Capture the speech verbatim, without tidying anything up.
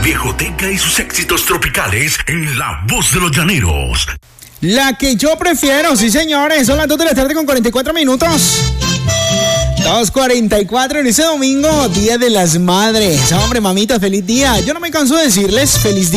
Viejoteca y sus éxitos tropicales en La Voz de los Llaneros. La que yo prefiero, sí señores, son las dos de la tarde con cuarenta y cuatro minutos. dos cuarenta y cuatro en ese domingo, Día de las Madres. Hombre, mamita, feliz día. Yo no me canso de decirles feliz día.